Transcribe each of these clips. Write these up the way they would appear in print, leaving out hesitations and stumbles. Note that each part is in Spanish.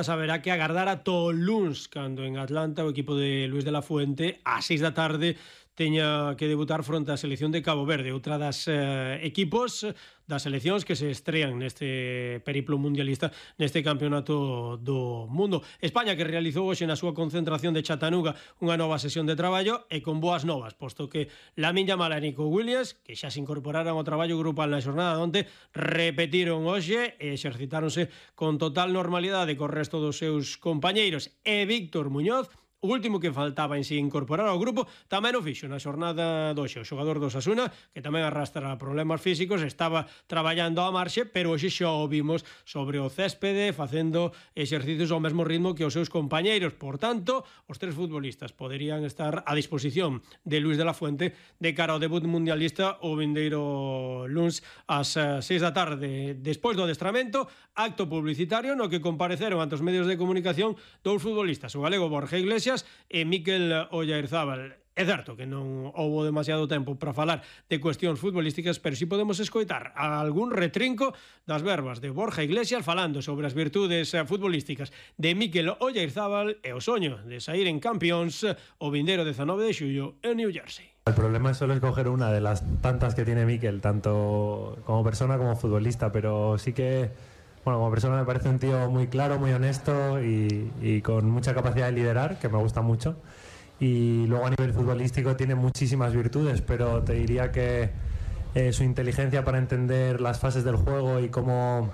temporadas haberá que agardar a todo luns, cando en Atlanta o equipo de Luis de la Fuente a 6 da tarde teña que debutar fronte á selección de Cabo Verde, outra das equipos das seleccións que se estrean neste periplo mundialista, neste campeonato do mundo. España, que realizou hoxe na súa concentración de Chattanooga unha nova sesión de traballo e con boas novas, posto que Lamine Yamal e Nico Williams, que xa se incorporaron ao traballo grupal na xornada onte, repetiron hoxe e exercitáronse con total normalidade co resto dos seus compañeiros. E Víctor Muñoz, o último que faltaba en se incorporar ao grupo, tamén o fixo na xornada doxe. O xogador do Osasuna, que tamén arrastra problemas físicos, estaba traballando a marxe, pero hoxe xa o vimos sobre o céspede facendo exercicios ao mesmo ritmo que os seus compañeiros. Por tanto, os tres futbolistas poderían estar a disposición de Luis de la Fuente de cara ao debut mundialista o vindeiro luns ás 6 da tarde. Despois do adestramento, acto publicitario no que compareceron ante os medios de comunicación dous futbolistas, o galego Borja Iglesias e Mikel Oyarzabal. É certo que non houbo demasiado tempo para falar de cuestións futbolísticas, pero si podemos escoitar algún retrinco das verbas de Borja Iglesias falando sobre as virtudes futbolísticas de Mikel Oyarzabal e o soño de sair en campións o vindeiro 19 de xullo en New Jersey. El problema es solo escoger una de las tantas que tiene Mikel, tanto como persona como futbolista, pero sí que, bueno, como persona me parece un tío muy claro, muy honesto y con mucha capacidad de liderar, que me gusta mucho. Y luego a nivel futbolístico tiene muchísimas virtudes, pero te diría que su inteligencia para entender las fases del juego y cómo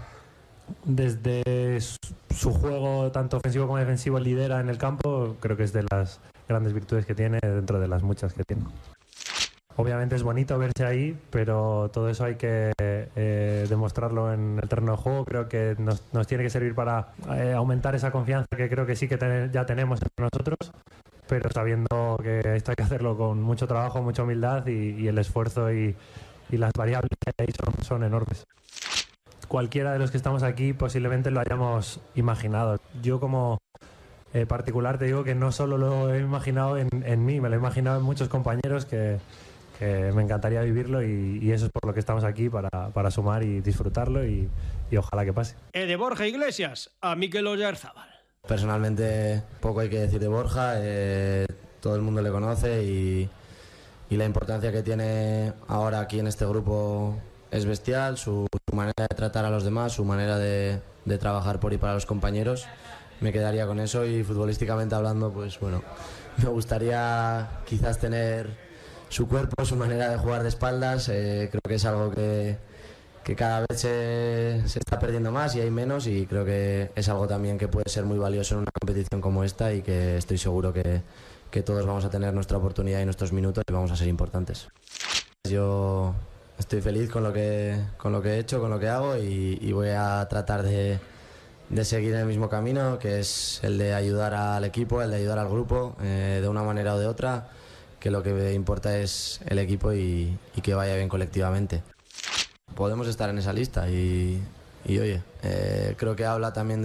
desde su juego, tanto ofensivo como defensivo, lidera en el campo, creo que es de las grandes virtudes que tiene dentro de las muchas que tiene. Obviamente es bonito verse ahí, pero todo eso hay que demostrarlo en el terreno de juego. Creo que nos tiene que servir para aumentar esa confianza que creo que sí que ya tenemos entre nosotros, pero sabiendo que esto hay que hacerlo con mucho trabajo, mucha humildad y el esfuerzo y las variables que hay son enormes. Cualquiera de los que estamos aquí posiblemente lo hayamos imaginado. Yo como particular te digo que no solo lo he imaginado en mí, me lo he imaginado en muchos compañeros que me encantaría vivirlo y eso es por lo que estamos aquí, para sumar y disfrutarlo y ojalá que pase. De Borja Iglesias a Mikel Oyarzabal. Personalmente poco hay que decir de Borja, todo el mundo le conoce y la importancia que tiene ahora aquí en este grupo es bestial, su manera de tratar a los demás, su manera de trabajar por y para los compañeros. Me quedaría con eso y futbolísticamente hablando, pues bueno, me gustaría quizás tener su cuerpo, su manera de jugar de espaldas. Creo que es algo que cada vez se está perdiendo más y hay menos, y creo que es algo también que puede ser muy valioso en una competición como esta y que estoy seguro que todos vamos a tener nuestra oportunidad y nuestros minutos y vamos a ser importantes. Yo estoy feliz con lo que he hecho, con lo que hago y voy a tratar de seguir en el mismo camino, que es el de ayudar al equipo, el de ayudar al grupo de una manera o de otra, que lo que importa es el equipo y que vaya bien colectivamente. Podemos estar en esa lista y oye, creo que habla también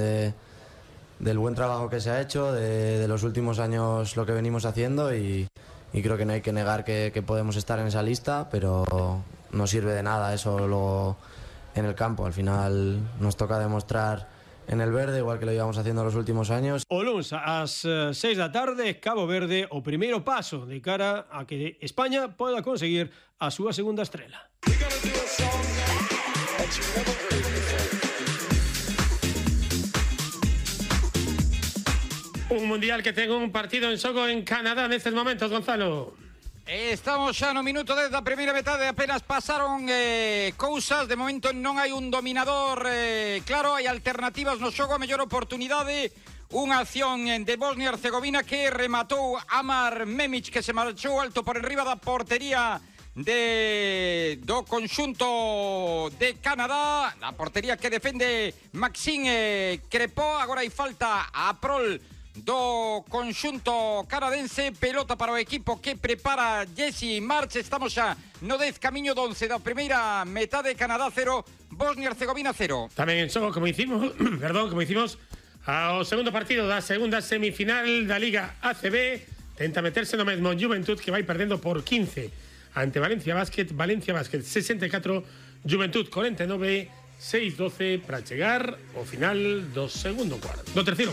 del buen trabajo que se ha hecho, de los últimos años lo que venimos haciendo y creo que no hay que negar que podemos estar en esa lista, pero no sirve de nada eso luego en el campo. Al final nos toca demostrar en el verde, igual que lo íbamos haciendo los últimos años. O luns ás 6 da tarde, Cabo Verde, o primeiro paso de cara a que España poda conseguir a súa segunda estrela. Un mundial que ten un partido en xogo en Canadá nestes momentos, Gonzalo. Estamos xa no minuto 10 da primeira metade, apenas pasaron cousas, de momento non hai un dominador claro, hai alternativas no xogo, a mellor oportunidade, unha acción de Bosnia e Herzegovina que rematou Amar Memic, que se marchou alto por enriba da portería do conxunto de Canadá, a portería que defende Maxime Crepó. Agora hai falta a prol do conxunto canadense, pelota para o equipo que prepara Jesse March. Estamos xa no 10 camiño do 11 da primeira metade. Canadá 0, Bosnia e Herzegovina 0. Tamén en xogo, como hicimos ao segundo partido da segunda semifinal da Liga ACB. Tenta meterse no mesmo Juventud, que vai perdendo por 15 ante Valencia Basket 64, Juventud 49, 6-12 para chegar ao final do segundo cuarto, do terceiro.